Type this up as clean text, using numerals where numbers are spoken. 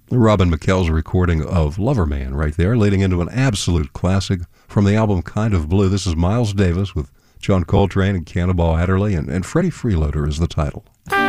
Robin McKell's recording of Loverman right there, leading into an absolute classic from the album Kind of Blue. This is Miles Davis with John Coltrane and Cannonball Adderley, and Freddie Freeloader is the title.